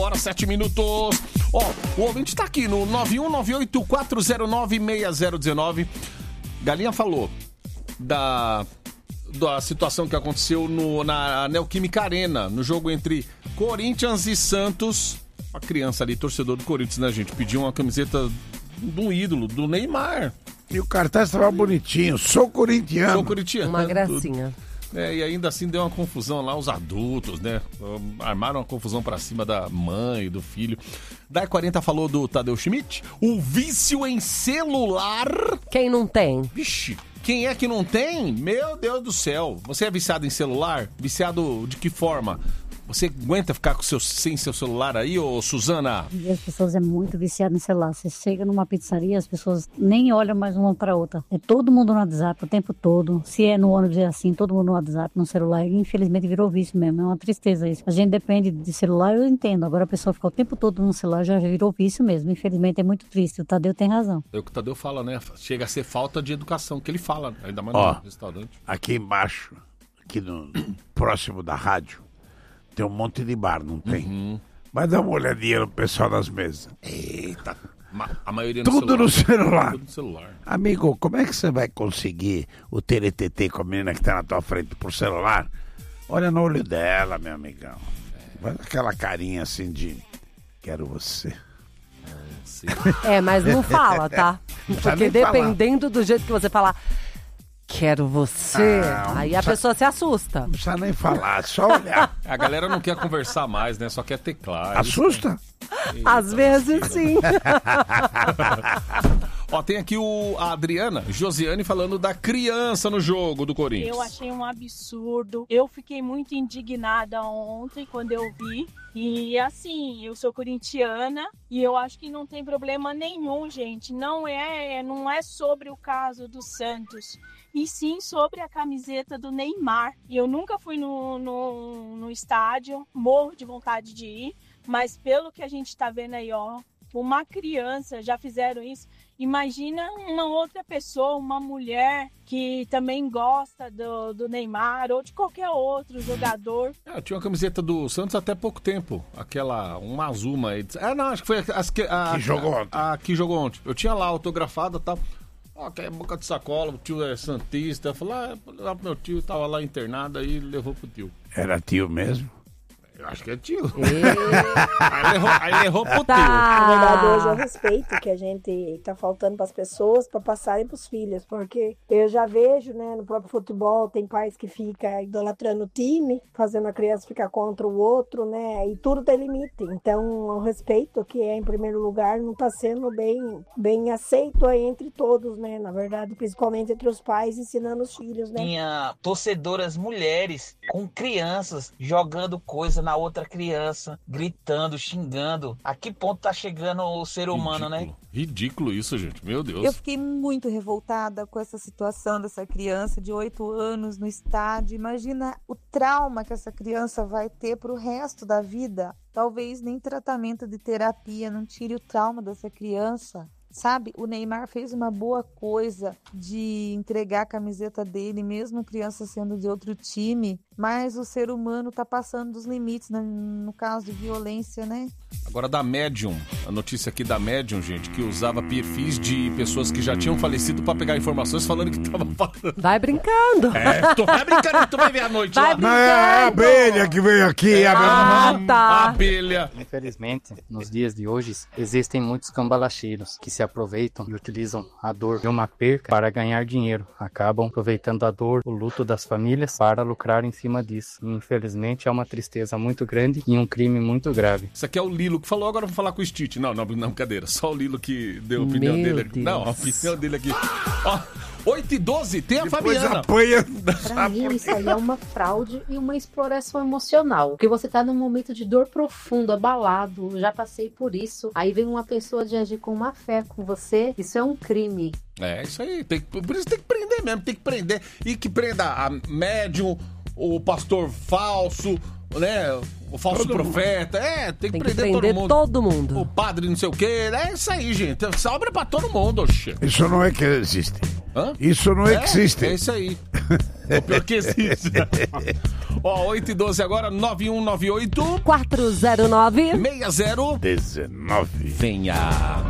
Hora 7 minutos. O ouvinte tá aqui no 91984096019. Galinha falou da situação que aconteceu na Neoquímica Arena, no jogo entre Corinthians e Santos. A criança ali, torcedor do Corinthians, né, gente? Pediu uma camiseta do ídolo, do Neymar. E o cartaz estava bonitinho, sou corintiano. Uma gracinha. E ainda assim deu uma confusão lá, os adultos, né? Armaram uma confusão pra cima da mãe, do filho. Daí 40 falou do Tadeu Schmidt, o vício em celular. Quem não tem? Vixe, quem é que não tem? Meu Deus do céu. Você é viciado em celular? Viciado de que forma? Você aguenta ficar sem seu celular aí, ô Suzana? As pessoas é muito viciadas em celular. Você chega numa pizzaria, as pessoas nem olham mais uma para outra. É todo mundo no WhatsApp o tempo todo. Se é no ônibus é assim, todo mundo no WhatsApp, no celular. E infelizmente virou vício mesmo. É uma tristeza isso. A gente depende de celular, eu entendo. Agora a pessoa fica o tempo todo no celular, já virou vício mesmo. Infelizmente é muito triste. O Tadeu tem razão. É o que o Tadeu fala, né? Chega a ser falta de educação, que ele fala, ainda mais no restaurante. Aqui embaixo, próximo da rádio, tem um monte de bar, não tem? Uhum. Mas dá uma olhadinha no pessoal das mesas. Eita, a maioria Tudo no celular. Tudo no celular. Amigo, como é que você vai conseguir o TTT com a menina que tá na tua frente por celular? Olha no olho dela, meu amigão. Vai aquela carinha assim de quero você. Mas não fala, tá? Porque dependendo do jeito que você falar quero você, aí a pessoa se assusta. Não precisa nem falar, só olhar. A galera não quer conversar mais, né? Só quer teclar. Assusta? Às vezes sim. Tem aqui a Adriana Josiane falando da criança no jogo do Corinthians. Eu achei um absurdo. Eu fiquei muito indignada ontem quando eu vi. E assim, eu sou corintiana e eu acho que não tem problema nenhum, gente. Não é sobre o caso do Santos, e sim sobre a camiseta do Neymar. Eu nunca fui no estádio, morro de vontade de ir, mas pelo que a gente tá vendo aí, uma criança, já fizeram isso. Imagina uma outra pessoa, uma mulher que também gosta do Neymar ou de qualquer outro jogador. Eu tinha uma camiseta do Santos até pouco tempo. Uma azul, mas... não, acho que foi a que jogou ontem. Eu tinha lá autografada e tal. Que é boca de sacola, o tio é santista. Eu falei, lá pro meu tio, tava lá internado, aí levou pro tio. Era tio mesmo? Eu acho que é tio. Aí levou pro tio. Na verdade, hoje é o respeito que a gente tá faltando pras pessoas para passarem pros filhos, porque eu já vejo, né, no próprio futebol, tem pais que ficam idolatrando o time, fazendo a criança ficar contra o outro, né, e tudo tem limite. Então, o respeito, que é em primeiro lugar, não tá sendo bem aceito aí entre todos, né, na verdade, principalmente entre os pais ensinando os filhos, né. Tinha torcedoras mulheres com crianças jogando coisa na outra criança, gritando, xingando. A que ponto tá chegando o ser humano, né? Ridículo isso, gente. Meu Deus. Eu fiquei muito revoltada com essa situação dessa criança de 8 anos no estádio. Imagina o trauma que essa criança vai ter pro resto da vida. Talvez nem tratamento de terapia não tire o trauma dessa criança. Sabe, o Neymar fez uma boa coisa de entregar a camiseta dele, mesmo criança sendo de outro time, mas o ser humano tá passando dos limites, né? No caso de violência, né? Agora da Medium, a notícia aqui da Medium, gente, que usava perfis de pessoas que já tinham falecido pra pegar informações falando que tava falando. Vai brincando. Vai brincando, tu vai ver à noite lá. Não é a abelha que veio aqui. A abelha. Infelizmente, nos dias de hoje, existem muitos cambalacheiros que se aproveitam e utilizam a dor de uma perca para ganhar dinheiro. Acabam aproveitando a dor, o luto das famílias para lucrar em cima disso. E, infelizmente, é uma tristeza muito grande e um crime muito grave. Isso aqui é o Lilo que falou, agora vamos falar com o Stitch. Não, brincadeira. Só o Lilo que deu a opinião dele aqui. Não, a opinião dele aqui. 8h12, tem a Fabiana. Pra mim, isso aí é uma fraude e uma exploração emocional. Porque você tá num momento de dor profundo, abalado. Já passei por isso. Aí vem uma pessoa de agir com má fé com você. Isso é um crime. É, isso aí. Por isso tem que prender mesmo. Tem que prender. E que prenda a médium, o pastor falso, né? O falso profeta. Tem que prender todo mundo. O padre não sei o quê. É isso aí, gente. Sobra pra todo mundo, oxe. Isso não é que existe. Isso não existe. É isso aí. O pior que existe. Ó, 8h12 agora, 9198 409 6019. Venha.